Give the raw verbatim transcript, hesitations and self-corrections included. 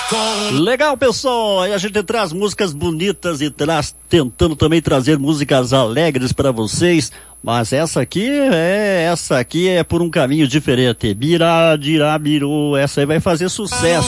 Legal, pessoal, aí a gente traz músicas bonitas e traz, tentando também trazer músicas alegres para vocês, mas essa aqui é, essa aqui é por um caminho diferente. Bira, dirá, biru, essa aí vai fazer sucesso.